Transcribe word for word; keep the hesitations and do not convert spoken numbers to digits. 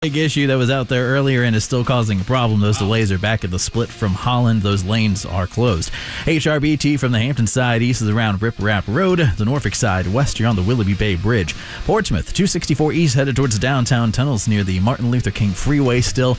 Big issue that was out there earlier and is still causing a problem. Those delays are back at the split from Holland. Those lanes are closed. H R B T from the Hampton side east is around Rip Rap Road. The Norfolk side west, you're on the Willoughby Bay Bridge. Portsmouth, two sixty-four east headed towards downtown tunnels near the Martin Luther King Freeway still.